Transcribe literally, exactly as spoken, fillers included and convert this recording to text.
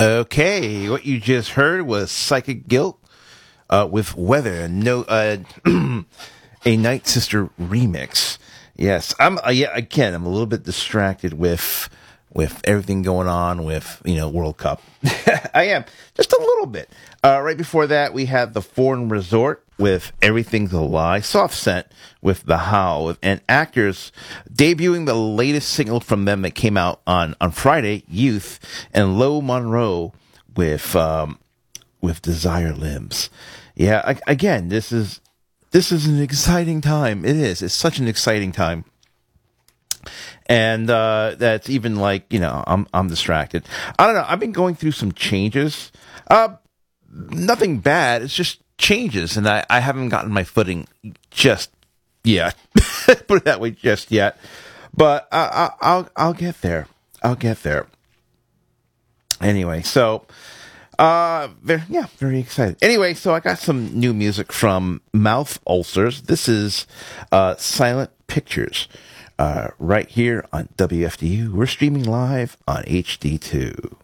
Okay, what you just heard was Psychic Guilt uh, with Weather, no, uh, a Night Sister remix. Yes, I'm. Uh, yeah, again, I'm a little bit distracted with with everything going on with you know World Cup. I am just a little bit. Uh, right before that, we had the Foreign Resort with Everything's a Lie, Soft Scent with The Howl, and Actors debuting the latest single from them that came out on, on Friday, Youth, and Lo Monroe with um, with Desire Limbs. Yeah, I, again, this is this is an exciting time. It is. It's such an exciting time. And uh, that's even like, you know, I'm I'm distracted. I don't know. I've been going through some changes. Uh, nothing bad. It's just changes, and I, I haven't gotten my footing just yet. Put it that way, just yet. But I, I, I'll I'll get there. I'll get there. Anyway, so uh, very, yeah, very excited. Anyway, so I got some new music from Mouth Ulcers. This is uh, Silent Pictures. Uh, right here on W F D U. We're streaming live on H D two.